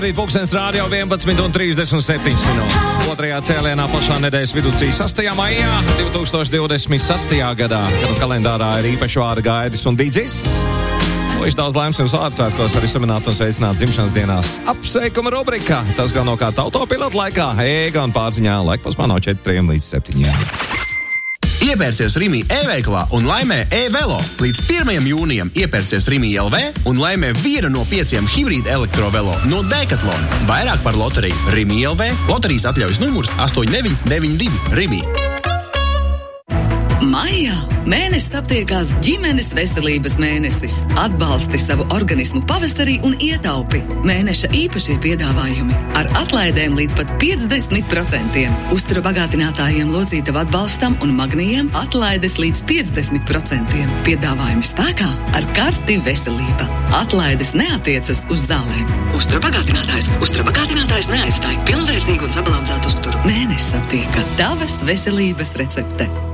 Rīt pulkstens rādio 11:37 minūtes. Otrajā cēlienā pašā nedēļas viducī 6. maijā 2026. gadā, kad kalendārā ir īpaši vārda Gaidis un Dīdzis. Viņš daudz laimes jums vārdsvētkos, arī sumināt un sveicināt dzimšanas dienās. Apsveikuma rubrika, tas galvenokārt autopilotu laikā, ēga un pārziņā laikposmā no 4 līdz 7. Iepērcies Rimi e-veikalā un laimē e-velo. Līdz 1. jūnijam iepērcies Rimi LV un laimē 1 no 5 hibrīda elektrovelo no Decathlon. Vairāk par loteriju Rimi LV. Loterijas atļaujas numurs 8992 Rimi. Maijā mēnesis aptiekās ģimenes veselības mēnesis. Atbalsti savu organismu pavasarī un ietaupi. Mēneša īpašie piedāvājumi ar atlaidēm līdz pat 50%. Uztura bagātinātājiem locītavu atbalstam un magnijiem atlaides līdz 50%. Piedāvājumi spēkā ar karti veselība. Atlaides neatiecas uz zālēm. Uztura bagātinātājs neaizstāj pilnvērtīgu un sabalansētu uzturu. Mēnesis aptieka tavas veselības recepte.